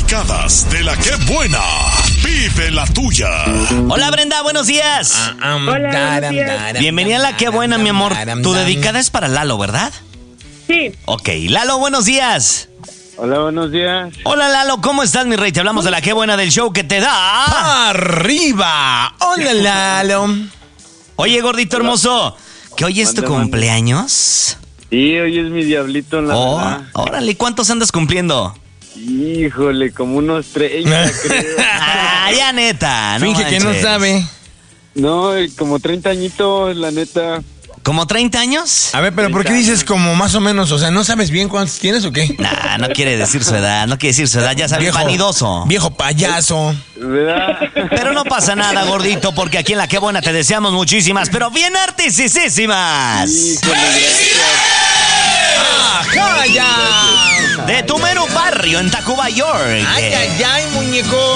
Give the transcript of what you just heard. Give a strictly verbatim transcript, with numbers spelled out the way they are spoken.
indicadas de la que buena. Vive la tuya. Hola Brenda, buenos días. Hola, buenos días. Bienvenida a la que buena, mi amor. Tu dedicada es para Lalo, ¿verdad? Sí. Ok, Lalo, buenos días. Hola, buenos días. Hola Lalo, ¿cómo estás, mi rey? Te hablamos de la que buena del show que te da ¡Arriba! Hola, Lalo. Oye, gordito hermoso, ¿que hoy es tu Mande, mande. cumpleaños? Sí, hoy es mi diablito, la Oh, verdad. órale, ¿cuántos andas cumpliendo? Híjole, como unos treinta, creo. Ah, ya neta, no Finge que no manches. sabe. No, como treinta añitos, la neta. ¿Como treinta años? A ver, pero ¿por qué dices como más o menos? O sea, ¿no sabes bien cuántos tienes o qué? Nah, no quiere decir su edad, no quiere decir su edad, ya sabes, vanidoso. Viejo payaso. ¿Verdad? Pero no pasa nada, gordito, porque aquí en La Que Buena te deseamos muchísimas, pero bien artisísimas. Híjole, ¡Ajá, ya! De tu mero barrio en Tacuba, York. ¡Ay, ay, ay, muñeco!